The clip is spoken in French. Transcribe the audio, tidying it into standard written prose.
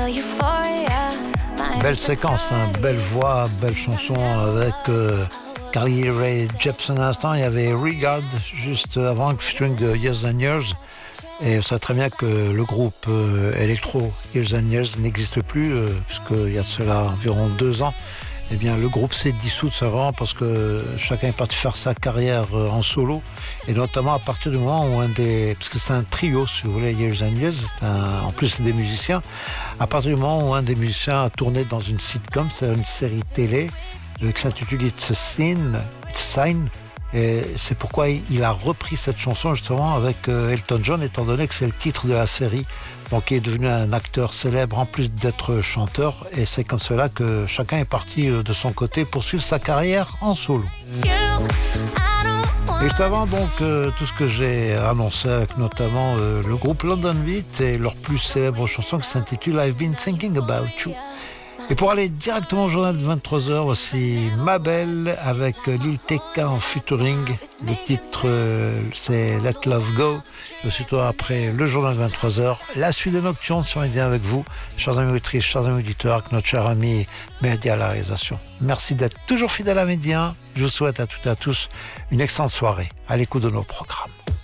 Belle séquence, hein, belle voix, belle chanson avec Carly Rae Jepsen à l'instant. Il y avait Regard juste avant, featuring Years and Years. Et on sait très bien que le groupe électro Years and Years n'existe plus, puisqu'il y a de cela environ 2 ans. Eh bien, le groupe s'est dissous, c'est vraiment parce que chacun est parti faire sa carrière en solo, et notamment à partir du moment où parce que c'est un trio, si vous voulez, Years and Years, en plus c'est des musiciens, à partir du moment où un des musiciens a tourné dans une sitcom, c'est une série télé, qui s'intitule It's a Sign, et c'est pourquoi il a repris cette chanson justement avec Elton John, étant donné que c'est le titre de la série. Donc il est devenu un acteur célèbre en plus d'être chanteur, et c'est comme cela que chacun est parti de son côté poursuivre sa carrière en solo. Et juste avant donc tout ce que j'ai annoncé avec notamment le groupe London Beat et leur plus célèbre chanson qui s'intitule I've Been Thinking About You. Et pour aller directement au journal de 23h, voici Ma Belle avec Lil TK en featuring. Le titre, c'est Let Love Go. Et aussitôt après le journal de 23h, la suite des Nocturnes sur Média avec vous, chers amis auditrices, chers amis auditeurs, avec notre cher ami Média à la réalisation. Merci d'être toujours fidèle à Média. Je vous souhaite à toutes et à tous une excellente soirée à l'écoute de nos programmes.